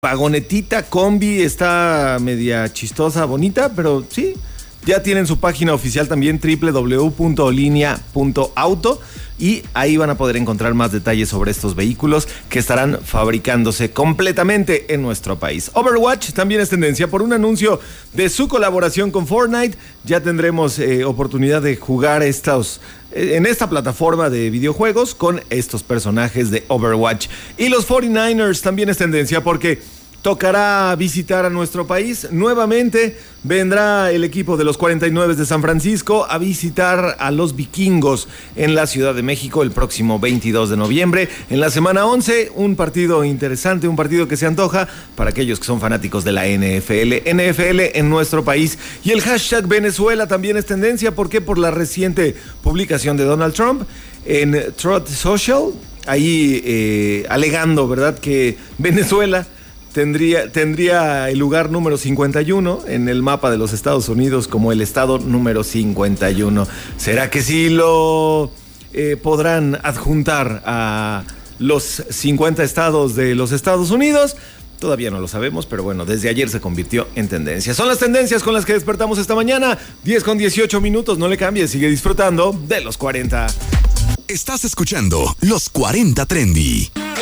vagonetita combi, está media chistosa, bonita, pero sí, ya tienen su página oficial también, www.linea.auto, y ahí van a poder encontrar más detalles sobre estos vehículos que estarán fabricándose completamente en nuestro país. Overwatch también es tendencia por un anuncio de su colaboración con Fortnite. Ya tendremos oportunidad de jugar en esta plataforma de videojuegos con estos personajes de Overwatch. Y los 49ers también es tendencia porque tocará visitar a nuestro país. Nuevamente vendrá el equipo de los 49 de San Francisco a visitar a los vikingos en la Ciudad de México el próximo 22 de noviembre. En la semana 11, un partido interesante, un partido que se antoja para aquellos que son fanáticos de la NFL. NFL en nuestro país. Y el hashtag Venezuela también es tendencia. ¿Por qué? Por la reciente publicación de Donald Trump en Truth Social, ahí alegando, ¿verdad?, que Venezuela tendría el lugar número 51 en el mapa de los Estados Unidos como el estado número 51. ¿Será que sí lo podrán adjuntar a los 50 estados de los Estados Unidos? Todavía no lo sabemos, pero bueno, desde ayer se convirtió en tendencia. Son las tendencias con las que despertamos esta mañana. 10:18, no le cambies, sigue disfrutando de los 40. Estás escuchando Los 40 Trendy.